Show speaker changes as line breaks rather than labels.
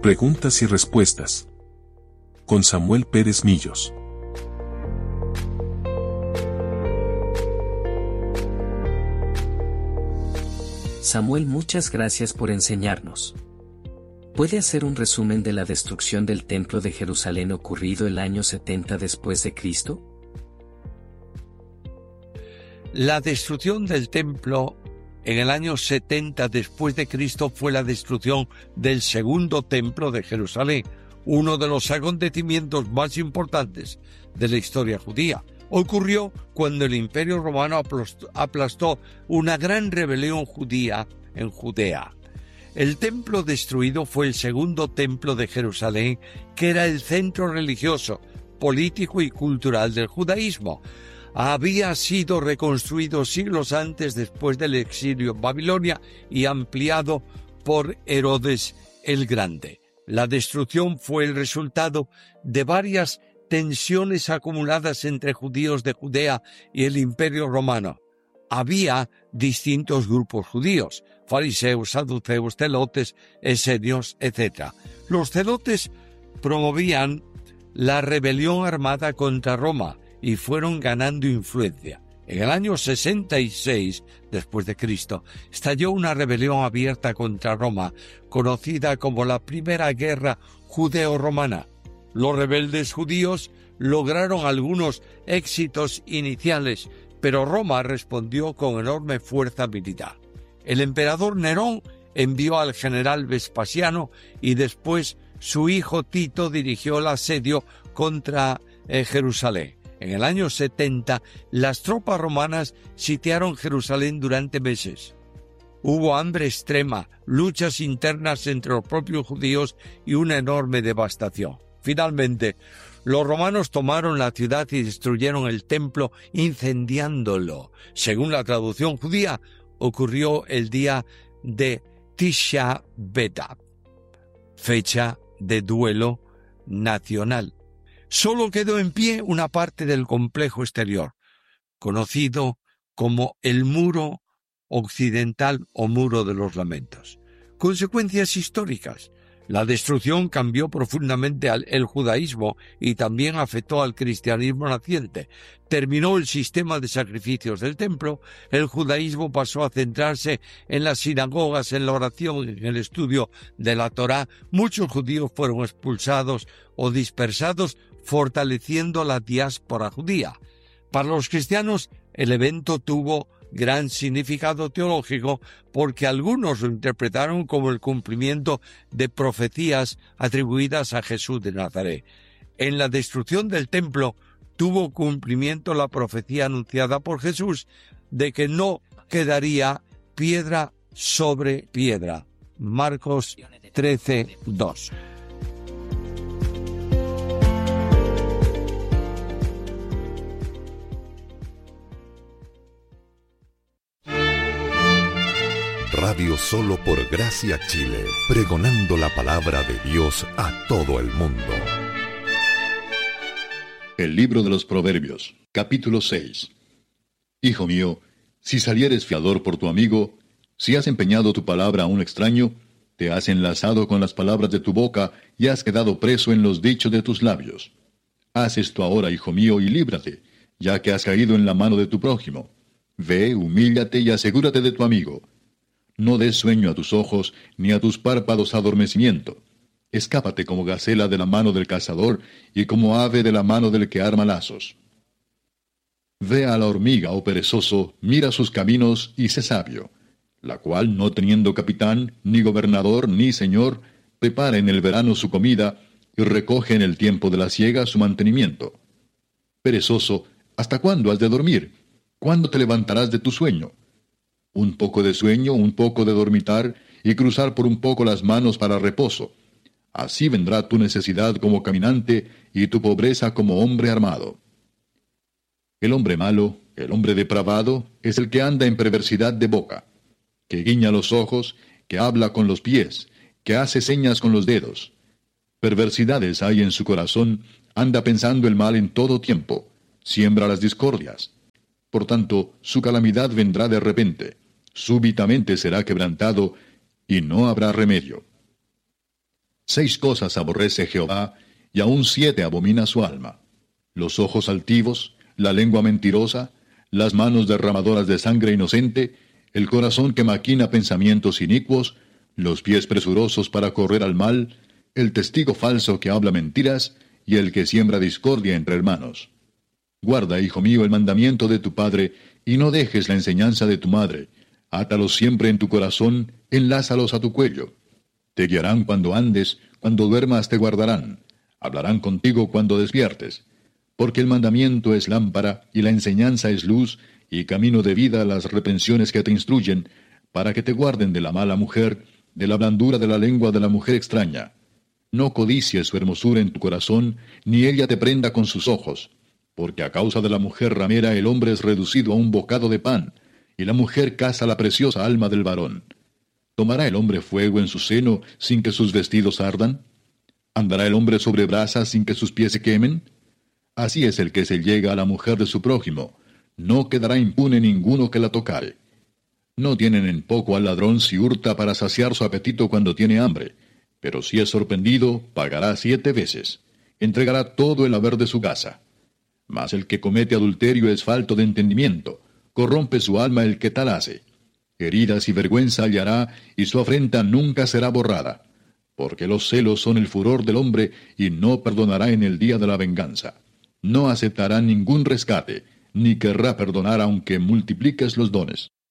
Preguntas y respuestas. Con Samuel Pérez Millos.
Samuel, muchas gracias por enseñarnos. ¿Puede hacer un resumen de la destrucción del Templo de Jerusalén ocurrido el año 70 después de Cristo?
La destrucción del templo en el año 70 después de Cristo fue la destrucción del segundo templo de Jerusalén, uno de los acontecimientos más importantes de la historia judía. Ocurrió cuando el Imperio Romano aplastó una gran rebelión judía en Judea. El templo destruido fue el segundo templo de Jerusalén, que era el centro religioso, político y cultural del judaísmo. Había sido reconstruido siglos antes después del exilio en Babilonia y ampliado por Herodes el Grande. La destrucción fue el resultado de varias tensiones acumuladas entre judíos de Judea y el Imperio Romano. Había distintos grupos judíos, fariseos, saduceos, zelotes, esenios, etc. Los zelotes promovían la rebelión armada contra Roma y fueron ganando influencia. En el año 66 después de Cristo estalló una rebelión abierta contra Roma, conocida como la Primera Guerra Judeo-Romana. Los rebeldes judíos lograron algunos éxitos iniciales, pero Roma respondió con enorme fuerza militar. El emperador Nerón envió al general Vespasiano y después su hijo Tito dirigió el asedio contra Jerusalén. En el año 70, las tropas romanas sitiaron Jerusalén durante meses. Hubo hambre extrema, luchas internas entre los propios judíos y una enorme devastación. Finalmente, los romanos tomaron la ciudad y destruyeron el templo incendiándolo. Según la traducción judía, ocurrió el día de Tisha B'Av, fecha de duelo nacional. Solo quedó en pie una parte del complejo exterior, conocido como el Muro Occidental o Muro de los Lamentos. Consecuencias históricas. La destrucción cambió profundamente el judaísmo y también afectó al cristianismo naciente. Terminó el sistema de sacrificios del templo, el judaísmo pasó a centrarse en las sinagogas, en la oración, en el estudio de la Torá. Muchos judíos fueron expulsados o dispersados, fortaleciendo la diáspora judía. Para los cristianos, el evento tuvo gran significado teológico porque algunos lo interpretaron como el cumplimiento de profecías atribuidas a Jesús de Nazaret. En la destrucción del templo tuvo cumplimiento la profecía anunciada por Jesús de que no quedaría piedra sobre piedra. Marcos 13:2.
Radio Solo por Gracia Chile, pregonando la palabra de Dios a todo el mundo.
El libro de los Proverbios, capítulo 6. Hijo mío, si salieres fiador por tu amigo, si has empeñado tu palabra a un extraño, te has enlazado con las palabras de tu boca y has quedado preso en los dichos de tus labios. Haz esto ahora, hijo mío, y líbrate, ya que has caído en la mano de tu prójimo. Ve, humíllate y asegúrate de tu amigo. No des sueño a tus ojos, ni a tus párpados adormecimiento. Escápate como gacela de la mano del cazador, y como ave de la mano del que arma lazos. Ve a la hormiga, oh perezoso, mira sus caminos, y sé sabio, la cual, no teniendo capitán, ni gobernador, ni señor, prepara en el verano su comida, y recoge en el tiempo de la siega su mantenimiento. Perezoso, ¿hasta cuándo has de dormir? ¿Cuándo te levantarás de tu sueño? Un poco de sueño, un poco de dormitar, y cruzar por un poco las manos para reposo. Así vendrá tu necesidad como caminante, y tu pobreza como hombre armado. El hombre malo, el hombre depravado, es el que anda en perversidad de boca, que guiña los ojos, que habla con los pies, que hace señas con los dedos. Perversidades hay en su corazón, anda pensando el mal en todo tiempo, siembra las discordias. Por tanto, su calamidad vendrá de repente. Súbitamente será quebrantado, y no habrá remedio. 6 cosas aborrece Jehová, y aun 7 abomina su alma: los ojos altivos, la lengua mentirosa, las manos derramadoras de sangre inocente, el corazón que maquina pensamientos inicuos, los pies presurosos para correr al mal, el testigo falso que habla mentiras, y el que siembra discordia entre hermanos. Guarda, hijo mío, el mandamiento de tu padre, y no dejes la enseñanza de tu madre. Átalos siempre en tu corazón, enlázalos a tu cuello. Te guiarán cuando andes, cuando duermas te guardarán. Hablarán contigo cuando despiertes. Porque el mandamiento es lámpara, y la enseñanza es luz, y camino de vida las reprensiones que te instruyen, para que te guarden de la mala mujer, de la blandura de la lengua de la mujer extraña. No codicies su hermosura en tu corazón, ni ella te prenda con sus ojos. Porque a causa de la mujer ramera el hombre es reducido a un bocado de pan, y la mujer caza la preciosa alma del varón. ¿Tomará el hombre fuego en su seno sin que sus vestidos ardan? ¿Andará el hombre sobre brasas sin que sus pies se quemen? Así es el que se llega a la mujer de su prójimo. No quedará impune ninguno que la tocare. No tienen en poco al ladrón si hurta para saciar su apetito cuando tiene hambre. Pero si es sorprendido, pagará 7 veces. Entregará todo el haber de su casa. Mas el que comete adulterio es falto de entendimiento. Corrompe su alma el que tal hace. Heridas y vergüenza hallará, y su afrenta nunca será borrada. Porque los celos son el furor del hombre, y no perdonará en el día de la venganza. No aceptará ningún rescate, ni querrá perdonar aunque multipliques los dones.